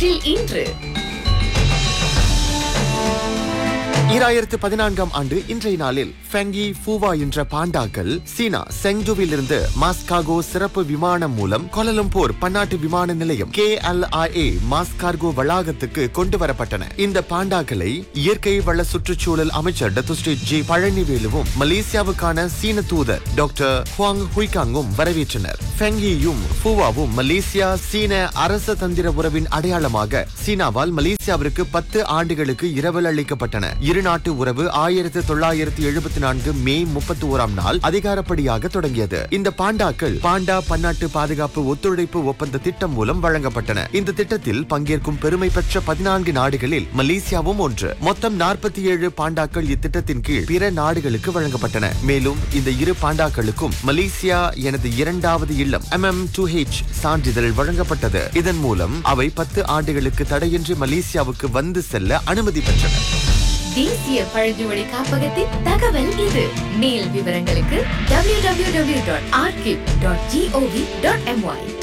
வரலாற்றில் இன்று 2014ஆம் ஆண்டு இன்றைய நாளில் ஃபெங்கி ஃபூவா என்ற பாண்டாக்கள் சீனா செங்டுவில் இருந்து மாஸ்காகோ சிறப்பு விமானம் மூலம் கோலலம்பூர் பன்னாட்டு விமான நிலையம் KLIA மாஸ்கார்கோ வளாகத்துக்கு கொண்டு வரப்பட்டன. இந்த பாண்டாக்களை இயற்கை வள சுற்றுச்சூழல் அமைச்சர் டத்துஸ்ரீ ஜி பழனிவேலுவும் மலேசியாவுக்கான சீன தூதர் டாக்டர் ஹுவாங் ஹுய்காங்கும் வரவேற்றனர். ஃபெங்கியும் ஃபூவாவும் மலேசியா சீன அரச தந்திர உறவின் அடையாளமாக சீனாவால் மலேசியாவிற்கு 10 ஆண்டுகளுக்கு இரவல் அளிக்கப்பட்டன. நாட்டு உறவு 1974 மே 31ஆம் நாள் அதிகாரப்படியாக தொடங்கியது. இந்த பாண்டாக்கள் பாண்டா பன்னாட்டு பாதுகாப்பு ஒத்துழைப்பு ஒப்பந்த திட்டம் மூலம் வழங்கப்பட்டன. இந்த திட்டத்தில் பங்கேற்கும் பெருமை பெற்ற 14 நாடுகளில் மலேசியாவும் ஒன்று. மொத்தம் 47 பாண்டாக்கள் இத்திட்டத்தின் கீழ் பிற நாடுகளுக்கு வழங்கப்பட்டன. மேலும் இந்த இரு பாண்டாக்களுக்கும் மலேசியா எனது இரண்டாவது இல்லம் MM2H சான்றிதழ் வழங்கப்பட்டது. இதன் மூலம் அவை 10 ஆண்டுகளுக்கு தடையின்றி மலேசியாவுக்கு வந்து செல்ல அனுமதி பெற்றன. தேசிய பழங்குடி காப்பகத்தின் தகவல் இது. மேல் விவரங்களுக்கு www.archive.gov.my